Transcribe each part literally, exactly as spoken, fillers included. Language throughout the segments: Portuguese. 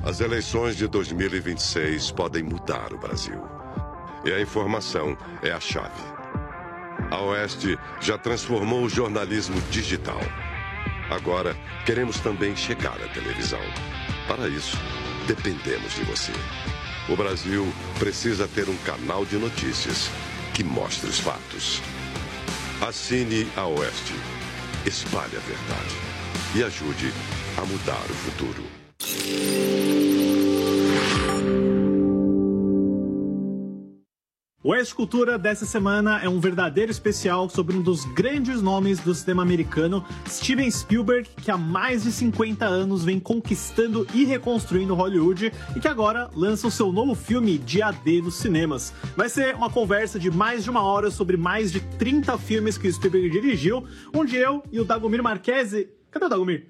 As eleições de dois mil e vinte e seis podem mudar o Brasil. E a informação é a chave. A Oeste já transformou o jornalismo digital. Agora, queremos também chegar à televisão. Para isso, dependemos de você. O Brasil precisa ter um canal de notícias que mostre os fatos. Assine a Oeste. Espalhe a verdade. E ajude a mudar o futuro. O Oeste Cultura dessa semana é um verdadeiro especial sobre um dos grandes nomes do cinema americano, Steven Spielberg, que há mais de cinquenta anos vem conquistando e reconstruindo Hollywood e que agora lança o seu novo filme Dia D nos cinemas. Vai ser uma conversa de mais de uma hora sobre mais de trinta filmes que Spielberg dirigiu, onde eu e o Dagomir Marquesi... Cadê o Dagomir?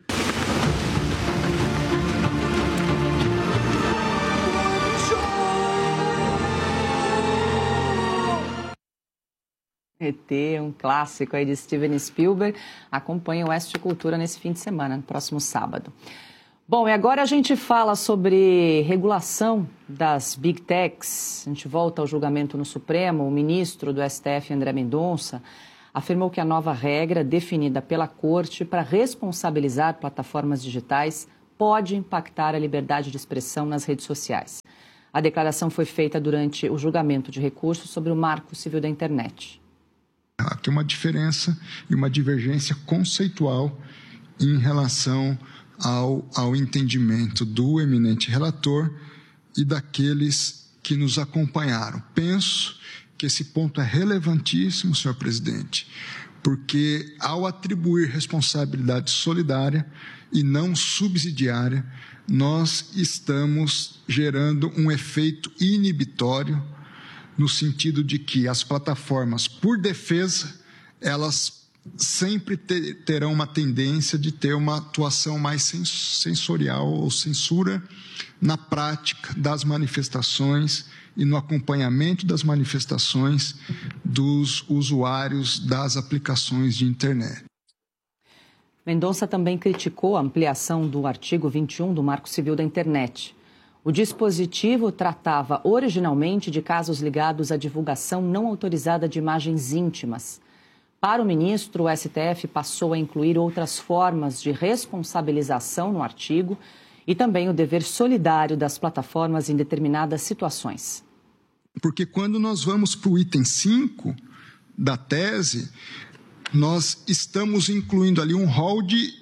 E T, um clássico aí de Steven Spielberg, acompanha o Oeste Cultura nesse fim de semana, no próximo sábado. Bom, e agora a gente fala sobre regulação das Big Techs. A gente volta ao julgamento no Supremo. O ministro do S T F, André Mendonça, afirmou que a nova regra definida pela Corte para responsabilizar plataformas digitais pode impactar a liberdade de expressão nas redes sociais. A declaração foi feita durante o julgamento de recurso sobre o Marco Civil da Internet. Há aqui uma diferença e uma divergência conceitual em relação ao, ao entendimento do eminente relator e daqueles que nos acompanharam. Penso que esse ponto é relevantíssimo, senhor presidente, porque ao atribuir responsabilidade solidária e não subsidiária, nós estamos gerando um efeito inibitório no sentido de que as plataformas, por defesa, elas sempre ter, terão uma tendência de ter uma atuação mais sensorial ou censura na prática das manifestações e no acompanhamento das manifestações dos usuários das aplicações de internet. Mendonça também criticou a ampliação do artigo vinte e um do Marco Civil da Internet. O dispositivo tratava originalmente de casos ligados à divulgação não autorizada de imagens íntimas. Para o ministro, o S T F passou a incluir outras formas de responsabilização no artigo e também o dever solidário das plataformas em determinadas situações. Porque quando nós vamos para o item cinco da tese, nós estamos incluindo ali um rol de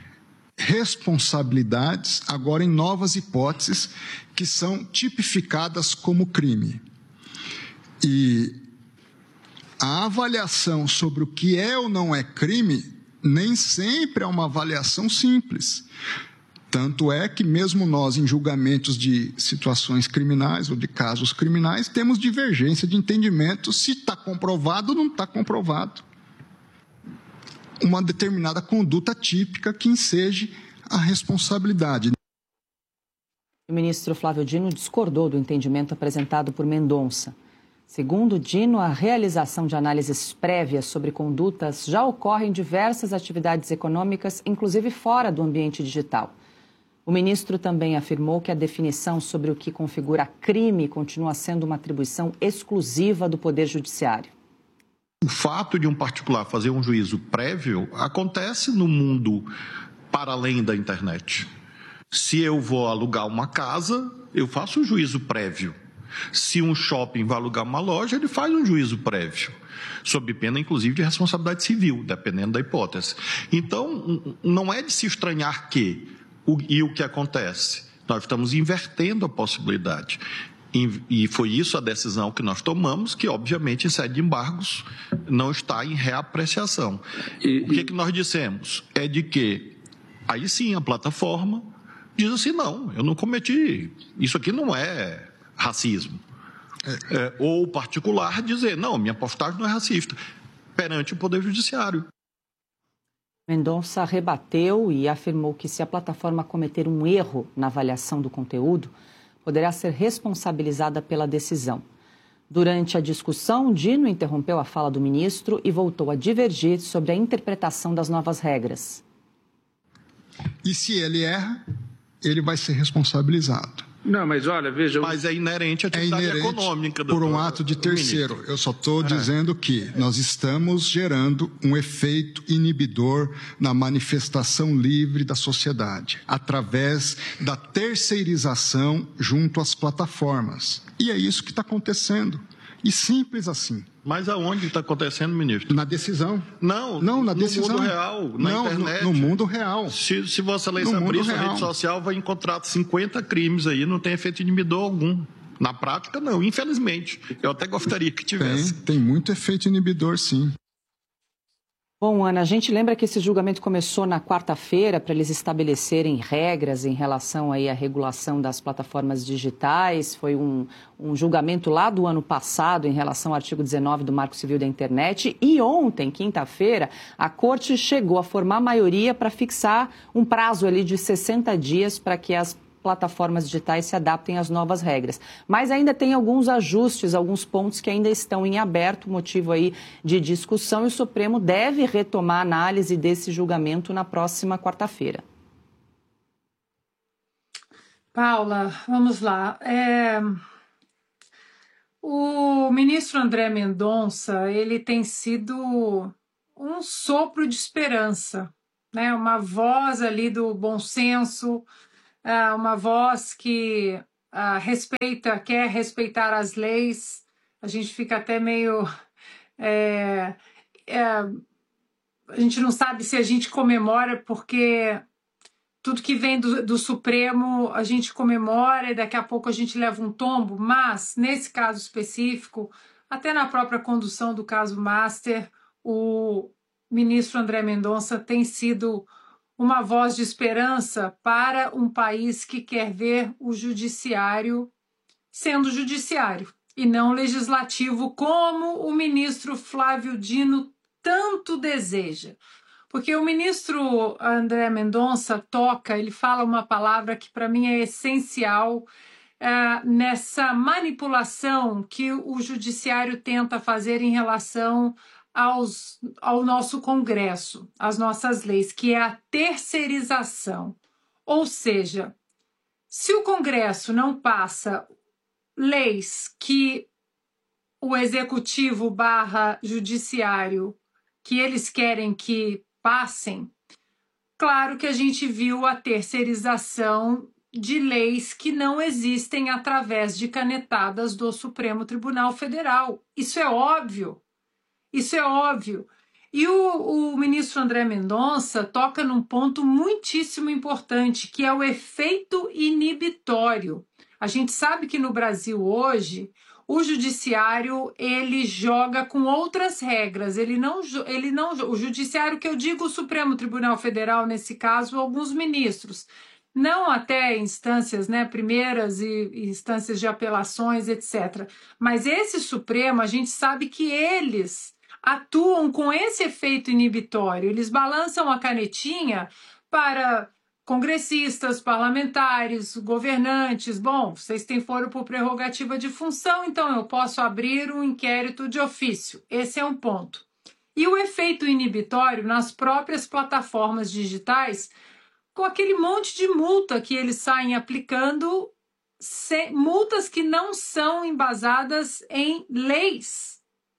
responsabilidades, agora em novas hipóteses, que são tipificadas como crime. E a avaliação sobre o que é ou não é crime nem sempre é uma avaliação simples. Tanto é que mesmo nós, em julgamentos de situações criminais ou de casos criminais, temos divergência de entendimento se está comprovado ou não está comprovado uma determinada conduta típica que enseje a responsabilidade. O ministro Flávio Dino discordou do entendimento apresentado por Mendonça. Segundo Dino, a realização de análises prévias sobre condutas já ocorre em diversas atividades econômicas, inclusive fora do ambiente digital. O ministro também afirmou que a definição sobre o que configura crime continua sendo uma atribuição exclusiva do Poder Judiciário. O fato de um particular fazer um juízo prévio acontece no mundo para além da internet. Se eu vou alugar uma casa, eu faço um juízo prévio. Se um shopping vai alugar uma loja, ele faz um juízo prévio, sob pena, inclusive, de responsabilidade civil, dependendo da hipótese. Então, não é de se estranhar que, o, e o que acontece? Nós estamos invertendo a possibilidade. E foi isso a decisão que nós tomamos, que obviamente em sede de embargos não está em reapreciação. E, o que, que nós dissemos? É de que, aí sim, a plataforma diz assim, não, eu não cometi, isso aqui não é racismo. É, ou o particular dizer, não, minha postagem não é racista, perante o Poder Judiciário. Mendonça rebateu e afirmou que se a plataforma cometer um erro na avaliação do conteúdo, poderá ser responsabilizada pela decisão. Durante a discussão, Dino interrompeu a fala do ministro e voltou a divergir sobre a interpretação das novas regras. E se ele erra, ele vai ser responsabilizado. Não, mas olha, veja... Mas é inerente à atividade é inerente econômica. por um doutor, ato de terceiro. ministro. Eu só estou É. dizendo que nós estamos gerando um efeito inibidor na manifestação livre da sociedade, através da terceirização junto às plataformas. E é isso que está acontecendo. E simples assim. Mas aonde está acontecendo, ministro? Na decisão. Não, Não, na decisão. no mundo real, na Não, internet. No, no mundo real. Se, se Vossa Excelência No abrir mundo sua real. rede social, vai encontrar cinquenta crimes aí, não tem efeito inibidor algum. Na prática, não, infelizmente. Eu até gostaria que tivesse. Tem, tem muito efeito inibidor, sim. Bom, Ana, a gente lembra que esse julgamento começou na quarta-feira para eles estabelecerem regras em relação aí à regulação das plataformas digitais. Foi um, um julgamento lá do ano passado em relação ao artigo dezenove do Marco Civil da Internet. E ontem, quinta-feira, a Corte chegou a formar maioria para fixar um prazo ali de sessenta dias para que as plataformas digitais se adaptem às novas regras. Mas ainda tem alguns ajustes, alguns pontos que ainda estão em aberto, motivo aí de discussão, e o Supremo deve retomar a análise desse julgamento na próxima quarta-feira. Paula, vamos lá. É... O ministro André Mendonça, ele tem sido um sopro de esperança, né? Uma voz ali do bom senso, uma voz que uh, respeita, quer respeitar as leis. A gente fica até meio... É, é, a gente não sabe se a gente comemora, porque tudo que vem do, do Supremo a gente comemora e daqui a pouco a gente leva um tombo, mas nesse caso específico, até na própria condução do caso Master, o ministro André Mendonça tem sido uma voz de esperança para um país que quer ver o judiciário sendo judiciário e não legislativo, como o ministro Flávio Dino tanto deseja. Porque o ministro André Mendonça toca, ele fala uma palavra que para mim é essencial é, nessa manipulação que o judiciário tenta fazer em relação Aos, ao nosso Congresso, às nossas leis, que é a terceirização. Ou seja, se o Congresso não passa leis que o Executivo barra Judiciário, que eles querem que passem, claro que a gente viu a terceirização de leis que não existem através de canetadas do Supremo Tribunal Federal. Isso é óbvio. Isso é óbvio. E o, o ministro André Mendonça toca num ponto muitíssimo importante, que é o efeito inibitório. A gente sabe que no Brasil hoje, o judiciário ele joga com outras regras. Ele não, ele não, o judiciário, que eu digo o Supremo Tribunal Federal, nesse caso, alguns ministros, não até instâncias, né, primeiras e, e instâncias de apelações, etcétera. Mas esse Supremo, a gente sabe que eles atuam com esse efeito inibitório. Eles balançam a canetinha para congressistas, parlamentares, governantes. Bom, vocês têm foro por prerrogativa de função, então eu posso abrir um inquérito de ofício. Esse é um ponto. E o efeito inibitório nas próprias plataformas digitais, com aquele monte de multa que eles saem aplicando, multas que não são embasadas em leis.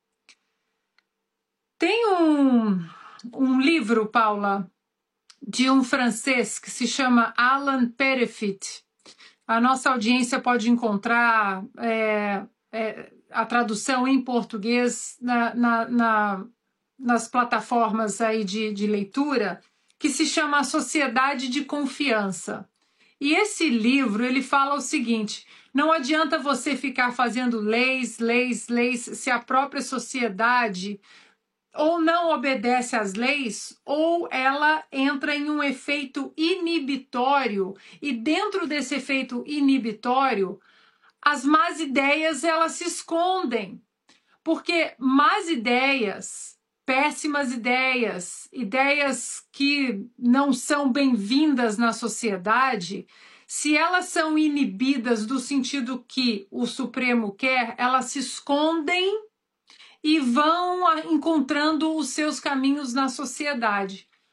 Tem um, um livro, Paula, de um francês que se chama Alan Petitfit. A nossa audiência pode encontrar é, é, a tradução em português na, na, na, nas plataformas aí de, de leitura, que se chama A Sociedade de Confiança. E esse livro, ele fala o seguinte: não adianta você ficar fazendo leis, leis, leis, se a própria sociedade ou não obedece às leis, ou ela entra em um efeito inibitório, e dentro desse efeito inibitório, as más ideias elas se escondem, porque más ideias, péssimas ideias, ideias que não são bem-vindas na sociedade, se elas são inibidas do sentido que o Supremo quer, elas se escondem e vão encontrando os seus caminhos na sociedade.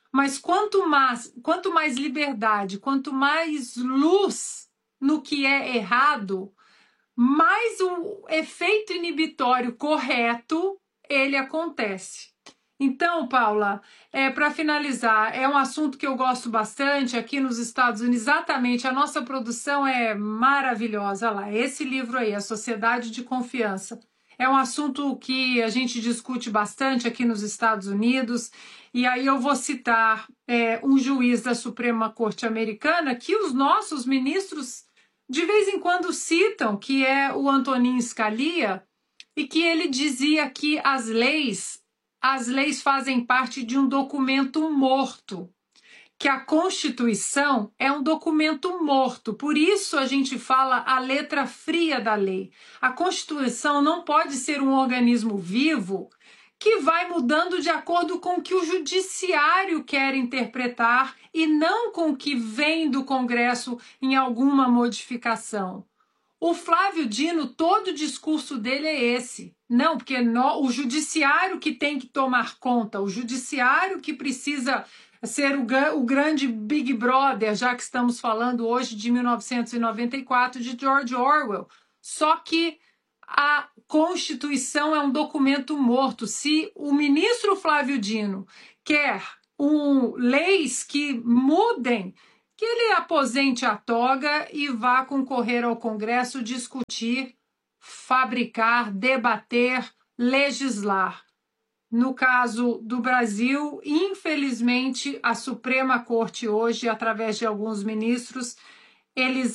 mas quanto mais, quanto mais liberdade, quanto mais luz no que é errado, mais o efeito inibitório correto ele acontece. Então, Paula, é, para finalizar, é um assunto que eu gosto bastante aqui nos Estados Unidos, exatamente, a nossa produção é maravilhosa. Olha lá, esse livro aí, A Sociedade de Confiança, é um assunto que a gente discute bastante aqui nos Estados Unidos, e aí eu vou citar é, um juiz da Suprema Corte Americana que os nossos ministros de vez em quando citam, que é o Antonin Scalia, e que ele dizia que as leis As leis fazem parte de um documento morto, que a Constituição é um documento morto. Por isso a gente fala a letra fria da lei. A Constituição não pode ser um organismo vivo que vai mudando de acordo com o que o judiciário quer interpretar e não com o que vem do Congresso em alguma modificação. O Flávio Dino, todo o discurso dele é esse. Não, porque no, o judiciário que tem que tomar conta, o judiciário que precisa ser o, o grande Big Brother, já que estamos falando hoje de mil novecentos e noventa e quatro, de George Orwell. Só que a Constituição é um documento morto. Se o ministro Flávio Dino quer um, leis que mudem, que ele aposente a toga e vá concorrer ao Congresso, discutir, fabricar, debater, legislar. No caso do Brasil, infelizmente, a Suprema Corte hoje, através de alguns ministros, eles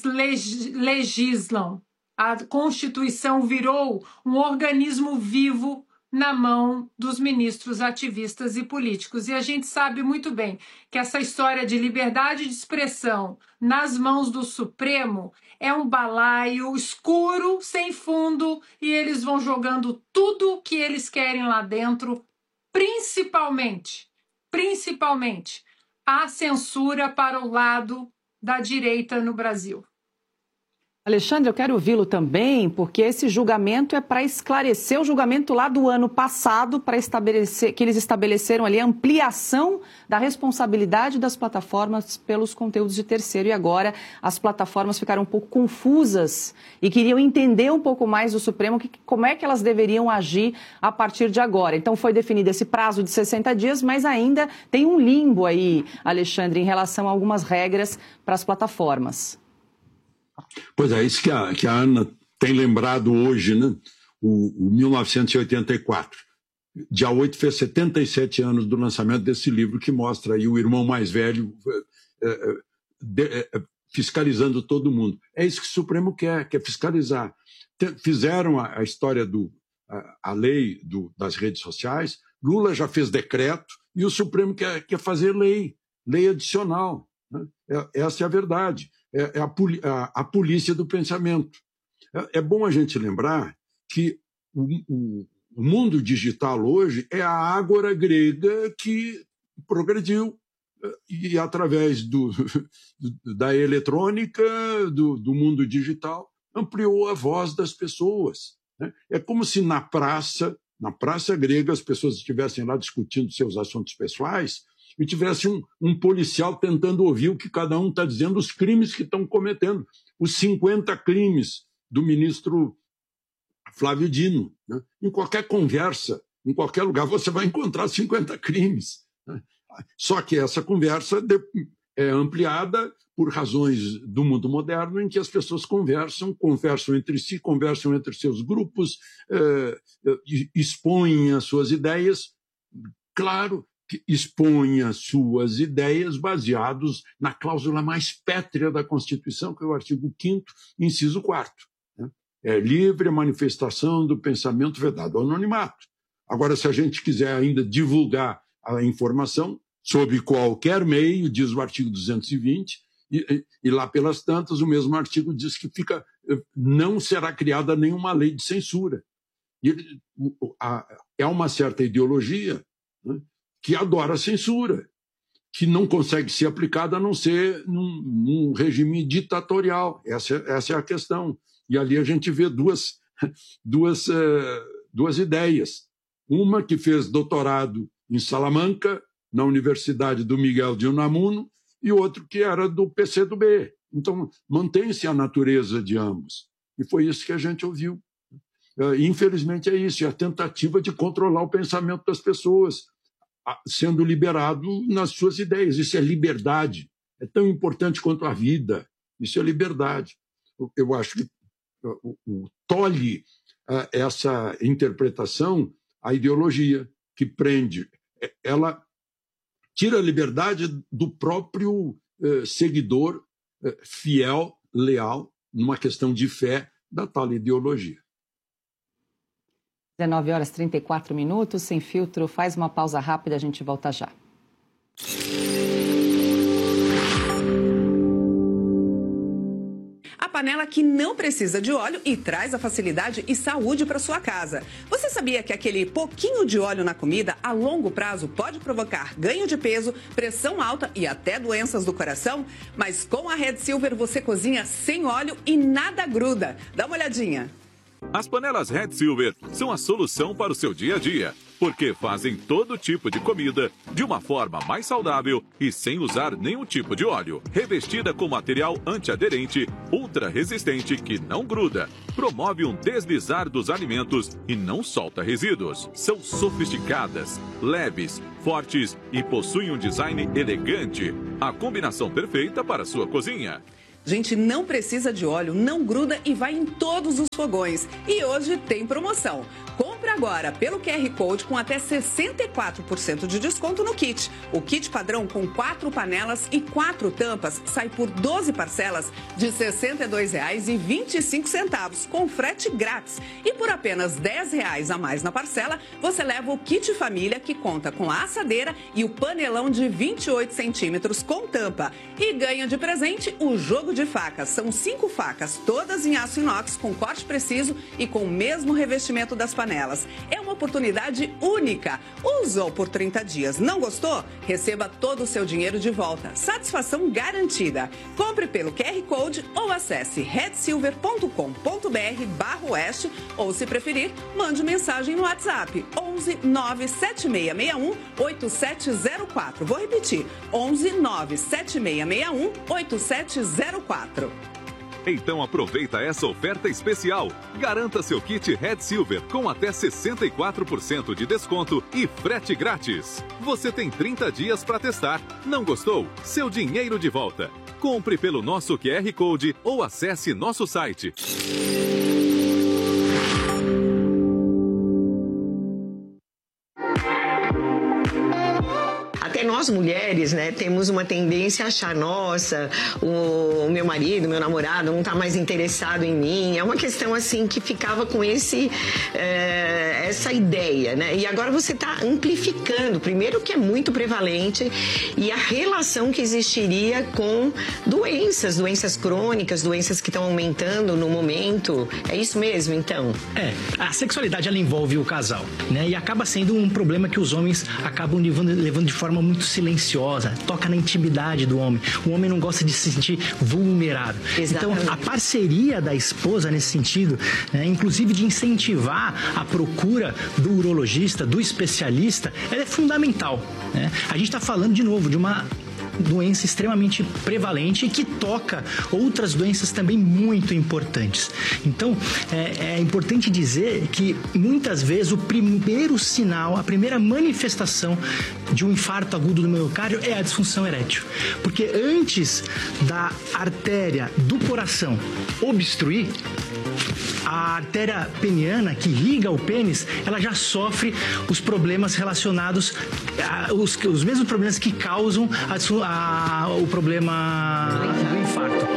legislam. A Constituição virou um organismo vivo na mão dos ministros ativistas e políticos. E a gente sabe muito bem que essa história de liberdade de expressão nas mãos do Supremo é um balaio escuro, sem fundo, e eles vão jogando tudo que eles querem lá dentro, principalmente, principalmente, a censura para o lado da direita no Brasil. Alexandre, eu quero ouvi-lo também, porque esse julgamento é para esclarecer o julgamento lá do ano passado, para estabelecer, que eles estabeleceram ali a ampliação da responsabilidade das plataformas pelos conteúdos de terceiro. E agora as plataformas ficaram um pouco confusas e queriam entender um pouco mais do Supremo, que, como é que elas deveriam agir a partir de agora. Então foi definido esse prazo de sessenta dias, mas ainda tem um limbo aí, Alexandre, em relação a algumas regras para as plataformas. Pois é, isso que a, que a Ana tem lembrado hoje, né? O, o mil novecentos e oitenta e quatro. Dia oito fez setenta e sete anos do lançamento desse livro, que mostra aí o irmão mais velho é, de, é, fiscalizando todo mundo. É isso que o Supremo quer, quer fiscalizar. Fizeram a, a história do a, a lei do, das redes sociais, Lula já fez decreto e o Supremo quer, quer fazer lei, lei adicional. Né? É, essa é a verdade. É a, a, a polícia do pensamento. É, é bom a gente lembrar que o, o, o mundo digital hoje é a ágora grega que progrediu e, através do, da eletrônica, do, do mundo digital, ampliou a voz das pessoas. Né? É como se na praça, na praça grega, as pessoas estivessem lá discutindo seus assuntos pessoais e tivesse um, um policial tentando ouvir o que cada um está dizendo, os crimes que estão cometendo. Os cinquenta crimes do ministro Flávio Dino. Né? Em qualquer conversa, em qualquer lugar, você vai encontrar cinquenta crimes. Né? Só que essa conversa é ampliada por razões do mundo moderno, em que as pessoas conversam, conversam entre si, conversam entre seus grupos, eh, expõem as suas ideias. Claro, que expõe as suas ideias baseados na cláusula mais pétrea da Constituição, que é o artigo quinto, inciso quarto. Né? É livre a manifestação do pensamento vedado ao anonimato. Agora, se a gente quiser ainda divulgar a informação sob qualquer meio, diz o artigo duzentos e vinte, e, e lá pelas tantas o mesmo artigo diz que fica, não será criada nenhuma lei de censura. E, a, é uma certa ideologia, né, que adora a censura, que não consegue ser aplicada a não ser num, num regime ditatorial. Essa, essa é a questão. E ali a gente vê duas, duas, uh, duas ideias. Uma que fez doutorado em Salamanca, na Universidade do Miguel de Unamuno e outro que era do P C do B. Então, mantém-se a natureza de ambos. E foi isso que a gente ouviu. Infelizmente é isso, é a tentativa de controlar o pensamento das pessoas, sendo liberado nas suas ideias. Isso é liberdade. É tão importante quanto a vida. Isso é liberdade. Eu acho que tolhe essa interpretação a ideologia que prende. Ela tira a liberdade do próprio seguidor fiel, leal, numa questão de fé da tal ideologia. dezenove horas e trinta e quatro minutos, Sem Filtro faz uma pausa rápida, a gente volta já. A panela que não precisa de óleo e traz a facilidade e saúde para sua casa. Você sabia que aquele pouquinho de óleo na comida, a longo prazo, pode provocar ganho de peso, pressão alta e até doenças do coração? Mas com a Red Silver você cozinha sem óleo e nada gruda. Dá uma olhadinha. As panelas Red Silver são a solução para o seu dia a dia, porque fazem todo tipo de comida de uma forma mais saudável e sem usar nenhum tipo de óleo. Revestida com material antiaderente, ultra resistente que não gruda, promove um deslizar dos alimentos e não solta resíduos. São sofisticadas, leves, fortes e possuem um design elegante. A combinação perfeita para a sua cozinha. Gente, não precisa de óleo, não gruda e vai em todos os fogões. E hoje tem promoção. Compre agora pelo Q R Code com até sessenta e quatro por cento de desconto no kit. O kit padrão com quatro panelas e quatro tampas sai por doze parcelas de sessenta e dois reais e vinte e cinco centavos, com frete grátis. E por apenas dez reais a mais na parcela, você leva o kit família que conta com a assadeira e o panelão de vinte e oito centímetros com tampa. E ganha de presente o jogo de facas. São cinco facas, todas em aço inox, com corte preciso e com o mesmo revestimento das panelas. É uma oportunidade única. Usou por trinta dias, não gostou? Receba todo o seu dinheiro de volta. Satisfação garantida. Compre pelo Q R Code ou acesse red silver ponto com ponto br barra oeste ou, se preferir, mande mensagem no WhatsApp onze nove sete seis seis um oito sete zero quatro. Vou repetir, onze nove sete seis seis um oito sete zero quatro. Então aproveita essa oferta especial. Garanta seu kit Red Silver com até sessenta e quatro por cento de desconto e frete grátis. Você tem trinta dias para testar. Não gostou? Seu dinheiro de volta. Compre pelo nosso Q R Code ou acesse nosso site. Até nós mulheres, né, temos uma tendência a achar, nossa, o meu marido, meu namorado não está mais interessado em mim. É uma questão assim que ficava com esse, é, essa ideia, né? E agora você está amplificando, primeiro que é muito prevalente, e a relação que existiria com doenças, doenças crônicas, doenças que estão aumentando no momento. É isso mesmo, então? É, a sexualidade ela envolve o casal, né? E acaba sendo um problema que os homens acabam levando, levando de forma muito silenciosa, toca na intimidade do homem. O homem não gosta de se sentir vulnerável. Exatamente. Então, a parceria da esposa nesse sentido, né, inclusive de incentivar a procura do urologista, do especialista, ela é fundamental, né? A gente está falando, de novo, de uma doença extremamente prevalente e que toca outras doenças também muito importantes. Então, é, é importante dizer que muitas vezes o primeiro sinal, a primeira manifestação de um infarto agudo do miocárdio é a disfunção erétil. Porque antes da artéria do coração obstruir, a artéria peniana que irriga o pênis, ela já sofre os problemas relacionados, a, os, os mesmos problemas que causam a, a, o problema do infarto.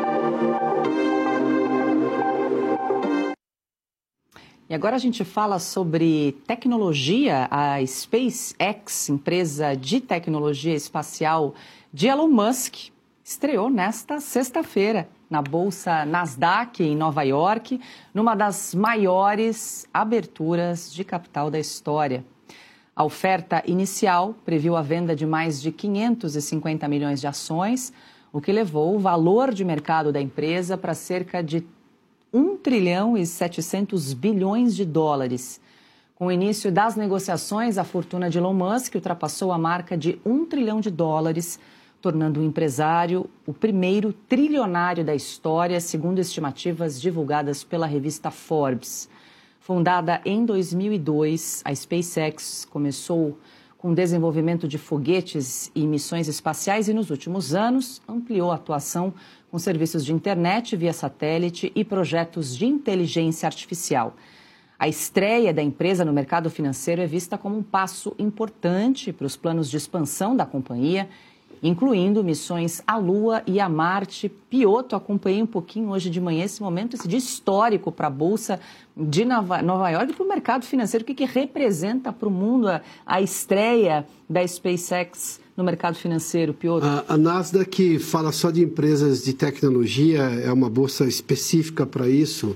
E agora a gente fala sobre tecnologia. A SpaceX, empresa de tecnologia espacial de Elon Musk, estreou nesta sexta-feira na Bolsa Nasdaq, em Nova York, numa das maiores aberturas de capital da história. A oferta inicial previu a venda de mais de quinhentos e cinquenta milhões de ações, o que levou o valor de mercado da empresa para cerca de um trilhão e setecentos bilhões de dólares. Com o início das negociações, a fortuna de Elon Musk ultrapassou a marca de um trilhão de dólares, tornando o empresário o primeiro trilionário da história, segundo estimativas divulgadas pela revista Forbes. Fundada em dois mil e dois, a SpaceX começou com o desenvolvimento de foguetes e missões espaciais e, nos últimos anos, ampliou a atuação com serviços de internet via satélite e projetos de inteligência artificial. A estreia da empresa no mercado financeiro é vista como um passo importante para os planos de expansão da companhia, incluindo missões à Lua e a Marte. Piotr, acompanhei um pouquinho hoje de manhã esse momento, esse dia histórico para a Bolsa de Nova, Nova York e para o mercado financeiro. O que, que representa para o mundo a, a estreia da SpaceX no mercado financeiro, Piotr? A, a Nasdaq fala só de empresas de tecnologia, é uma bolsa específica para isso.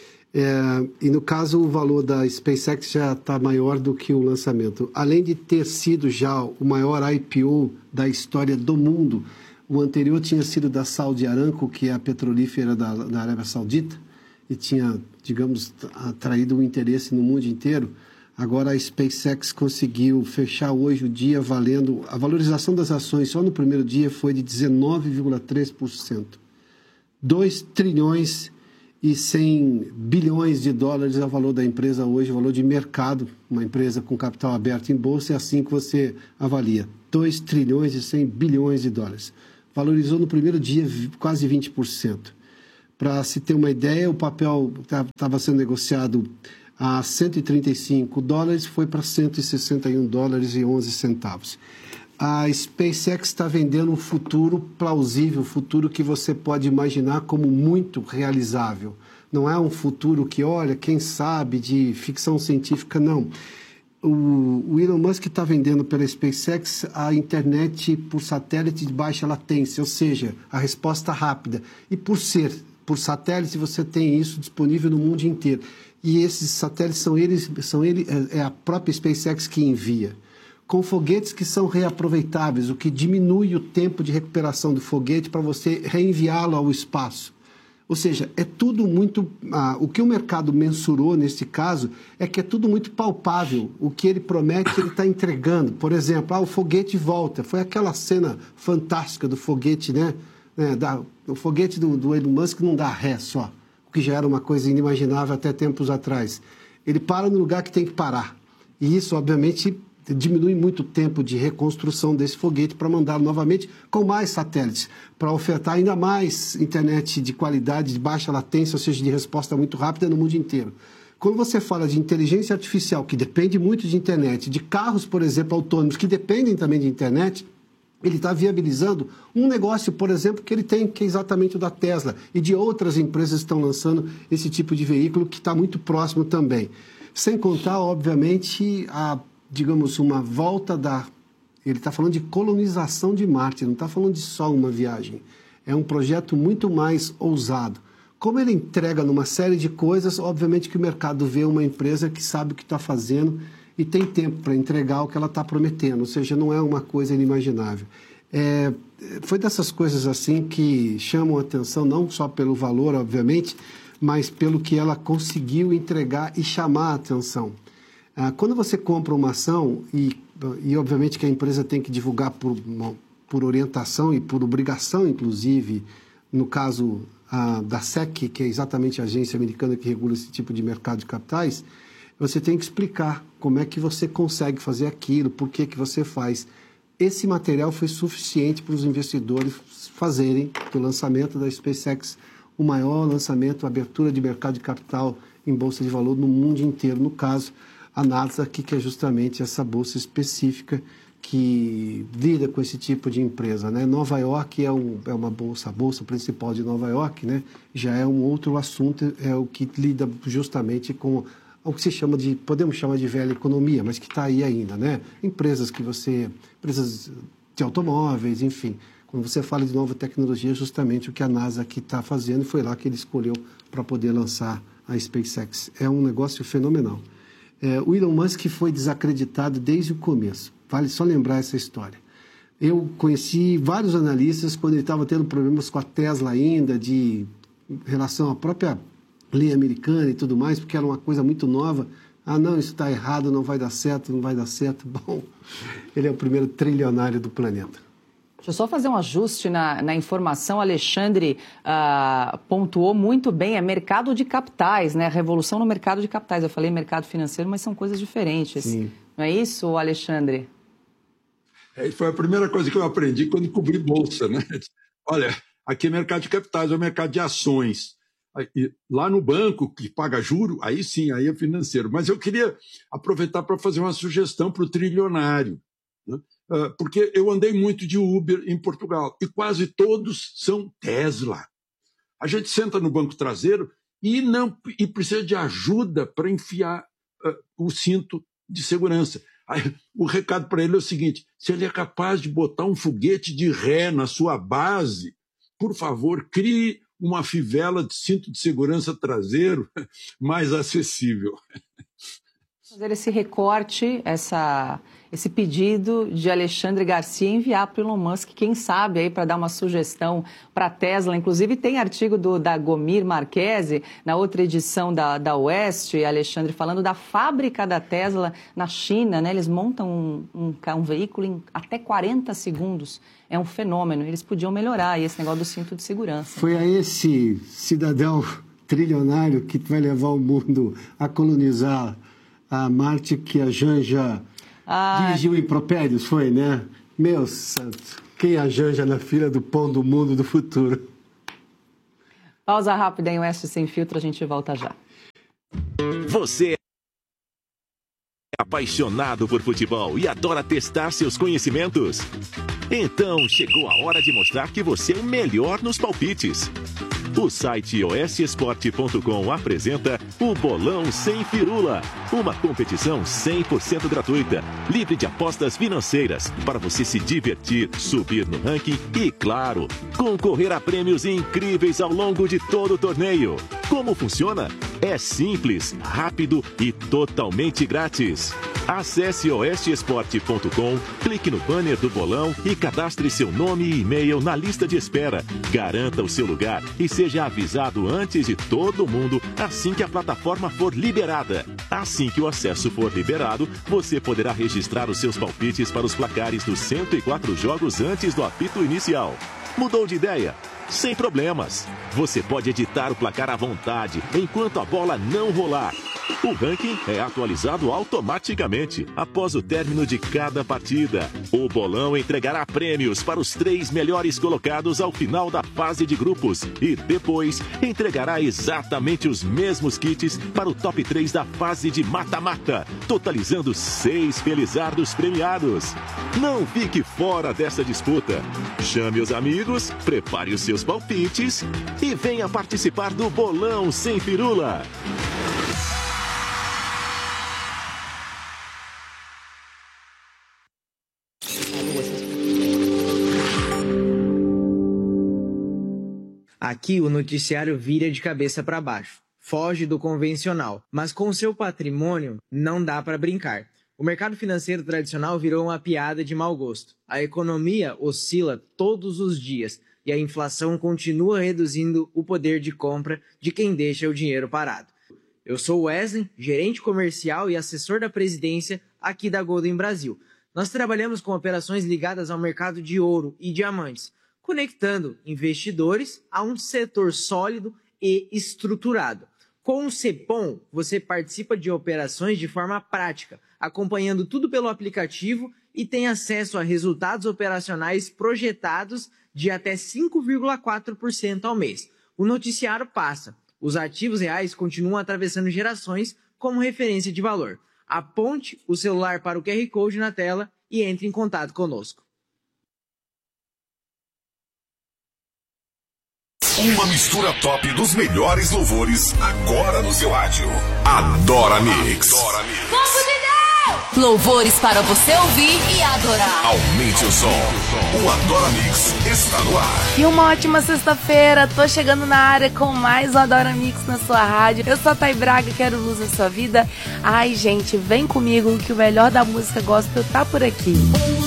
É, e no caso o valor da SpaceX já está maior do que o lançamento. Além de ter sido já o maior I P O da história do mundo, o anterior tinha sido da Saudi Aramco, que é a petrolífera da, da Arábia Saudita, e tinha, digamos, atraído um interesse no mundo inteiro. Agora a SpaceX conseguiu fechar hoje o dia valendo... A valorização das ações só no primeiro dia foi de dezenove vírgula três por cento. dois trilhões e cem bilhões de dólares é o valor da empresa hoje, o valor de mercado, uma empresa com capital aberto em bolsa, é assim que você avalia. dois trilhões e cem bilhões de dólares. Valorizou no primeiro dia quase vinte por cento. Para se ter uma ideia, o papel estava sendo negociado a cento e trinta e cinco dólares, foi para cento e sessenta e um dólares e onze centavos. A SpaceX está vendendo um futuro plausível, um futuro que você pode imaginar como muito realizável. Não é um futuro que, olha, quem sabe, de ficção científica, não. O, o Elon Musk está vendendo pela SpaceX a internet por satélite de baixa latência, ou seja, a resposta rápida. E por ser por satélite, você tem isso disponível no mundo inteiro. E esses satélites são eles, são ele, é a própria SpaceX que envia. Com foguetes que são reaproveitáveis, o que diminui o tempo de recuperação do foguete para você reenviá-lo ao espaço. Ou seja, é tudo muito... Ah, o que o mercado mensurou nesse caso é que é tudo muito palpável. O que ele promete, ele está entregando. Por exemplo, ah, o foguete volta. Foi aquela cena fantástica do foguete, né? É, da, o foguete do, do Elon Musk não dá ré só, o que já era uma coisa inimaginável até tempos atrás. Ele para no lugar que tem que parar. E isso, obviamente, diminui muito o tempo de reconstrução desse foguete para mandá-lo novamente com mais satélites, para ofertar ainda mais internet de qualidade, de baixa latência, ou seja, de resposta muito rápida no mundo inteiro. Quando você fala de inteligência artificial, que depende muito de internet, de carros, por exemplo, autônomos, que dependem também de internet, ele está viabilizando um negócio, por exemplo, que ele tem, que é exatamente o da Tesla, e de outras empresas que estão lançando esse tipo de veículo que está muito próximo também. Sem contar, obviamente, a, digamos, uma volta da... Ele está falando de colonização de Marte, não está falando de só uma viagem. É um projeto muito mais ousado. Como ele entrega numa série de coisas, obviamente que o mercado vê uma empresa que sabe o que está fazendo e tem tempo para entregar o que ela está prometendo, ou seja, não é uma coisa inimaginável. É, foi dessas coisas assim que chamam a atenção, não só pelo valor, obviamente, mas pelo que ela conseguiu entregar e chamar a atenção. Ah, quando você compra uma ação, e, e obviamente que a empresa tem que divulgar por, por orientação e por obrigação, inclusive, no caso ah, da S E C, que é exatamente a agência americana que regula esse tipo de mercado de capitais, você tem que explicar como é que você consegue fazer aquilo, por que que você faz. Esse material foi suficiente para os investidores fazerem do lançamento da SpaceX o maior lançamento, abertura de mercado de capital em bolsa de valor no mundo inteiro. No caso, a Nasdaq, que é justamente essa bolsa específica que lida com esse tipo de empresa, né? Nova York é, um, é uma bolsa, a bolsa principal de Nova York, né? Já é um outro assunto, é o que lida justamente com o que se chama de, podemos chamar de velha economia, mas que está aí ainda, né? Empresas que você, empresas de automóveis, enfim. Quando você fala de nova tecnologia, justamente o que a NASA aqui está fazendo, foi lá que ele escolheu para poder lançar a SpaceX. É um negócio fenomenal. É, o Elon Musk foi desacreditado desde o começo. Vale só lembrar essa história. Eu conheci vários analistas quando ele estava tendo problemas com a Tesla ainda, de em relação à própria lei americana e tudo mais, porque era uma coisa muito nova. Ah, não, isso está errado, não vai dar certo, não vai dar certo. Bom, ele é o primeiro trilionário do planeta. Deixa eu só fazer um ajuste na, na informação. Alexandre uh, pontuou muito bem, é mercado de capitais, né? Revolução no mercado de capitais. Eu falei mercado financeiro, mas são coisas diferentes. Sim. Não é isso, Alexandre? É, foi a primeira coisa que eu aprendi quando cobri bolsa, né? Olha, aqui é mercado de capitais, é o mercado de ações. Lá no banco, que paga juro, aí sim, aí é financeiro. Mas eu queria aproveitar para fazer uma sugestão para o trilionário, né? Porque eu andei muito de Uber em Portugal e quase todos são Tesla. A gente senta no banco traseiro e, não, e precisa de ajuda para enfiar uh, o cinto de segurança. Aí, o recado para ele é o seguinte: se ele é capaz de botar um foguete de ré na sua base, por favor, crie uma fivela de cinto de segurança traseiro mais acessível. Fazer esse recorte, essa, esse pedido de Alexandre Garcia enviar para o Elon Musk, quem sabe, aí para dar uma sugestão para a Tesla. Inclusive tem artigo do, da Gomir Marquese, na outra edição da, da Oeste, Alexandre, falando da fábrica da Tesla na China, né? Eles montam um, um, um veículo em até quarenta segundos. É um fenômeno. Eles podiam melhorar esse negócio do cinto de segurança. Foi a esse cidadão trilionário que vai levar o mundo a colonizar a Marte, que a Janja ah, dirigiu impropérios, foi, né? Meu santo, quem é a Janja na fila do pão do mundo do futuro? Pausa rápida em Oeste Sem Filtro, a gente volta já. Você é apaixonado por futebol e adora testar seus conhecimentos? Então chegou a hora de mostrar que você é o melhor nos palpites. O site oeste esporte ponto com apresenta o Bolão Sem Firula, uma competição cem por cento gratuita, livre de apostas financeiras, para você se divertir, subir no ranking e, claro, concorrer a prêmios incríveis ao longo de todo o torneio. Como funciona? É simples, rápido e totalmente grátis. Acesse oeste esporte ponto com, clique no banner do bolão e cadastre seu nome e e-mail na lista de espera. Garanta o seu lugar e seja avisado antes de todo mundo assim que a plataforma for liberada. Assim que o acesso for liberado, você poderá registrar os seus palpites para os placares dos cento e quatro jogos antes do apito inicial. Mudou de ideia? Sem problemas. Você pode editar o placar à vontade enquanto a bola não rolar. O ranking é atualizado automaticamente após o término de cada partida. O bolão entregará prêmios para os três melhores colocados ao final da fase de grupos e depois entregará exatamente os mesmos kits para o top três da fase de mata-mata, totalizando seis felizardos premiados. Não fique fora dessa disputa. Chame os amigos, prepare os seus palpites e venha participar do Bolão Sem Firula. Aqui o noticiário vira de cabeça para baixo, foge do convencional, mas com seu patrimônio não dá para brincar. O mercado financeiro tradicional virou uma piada de mau gosto. A economia oscila todos os dias e a inflação continua reduzindo o poder de compra de quem deixa o dinheiro parado. Eu sou Wesley, gerente comercial e assessor da presidência aqui da Golden Brasil. Nós trabalhamos com operações ligadas ao mercado de ouro e diamantes, conectando investidores a um setor sólido e estruturado. Com o Cepom, você participa de operações de forma prática, acompanhando tudo pelo aplicativo e tem acesso a resultados operacionais projetados de até cinco vírgula quatro por cento ao mês. O noticiário passa. Os ativos reais continuam atravessando gerações como referência de valor. Aponte o celular para o Q R Code na tela e entre em contato conosco. Uma mistura top dos melhores louvores agora no seu rádio. Adora Mix. Adora Mix. Louvores para você ouvir e adorar. Aumente o som. O Adora Mix está no ar. E uma ótima sexta-feira. Tô chegando na área com mais o Adora Mix na sua rádio. Eu sou a Thay Braga, quero luz na sua vida. Ai, gente, vem comigo que o melhor da música gospel tá por aqui.